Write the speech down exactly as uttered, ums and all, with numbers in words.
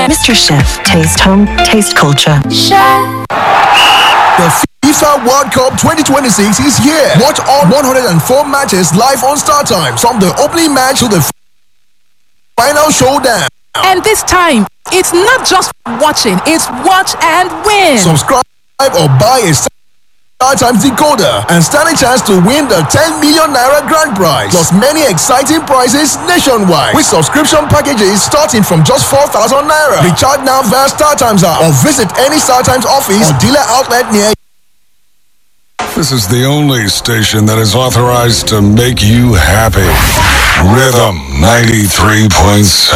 Chef. Mister Chef, taste home, taste culture. Chef. The FIFA World Cup twenty twenty-six is here. Watch all one hundred four matches live on Star Times, from the opening match to the final showdown. And this time, it's not just watching, it's watch and win. Subscribe or buy a Star Times decoder and stand a chance to win the ten million naira grand prize, plus many exciting prizes nationwide with subscription packages starting from just four thousand naira. Recharge now via Star Times app or visit any Star Times office or dealer outlet near you. This is the only station that is authorized to make you happy. Rhythm ninety-three point seven.